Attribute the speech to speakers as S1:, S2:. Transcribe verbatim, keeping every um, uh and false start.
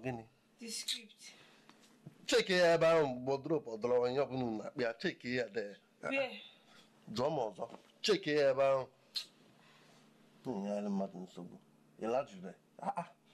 S1: gịnị?
S2: The script.
S1: Check ya ebe ahụ wardrobe ọdọrọ onye ọbụla na-akpị ya check ya there.
S2: Where?
S1: Jụọ m ọzọ. Check ya ebe ahụ. Na-enyere mmadụ nsogbu. Ịlajube. Ah ah.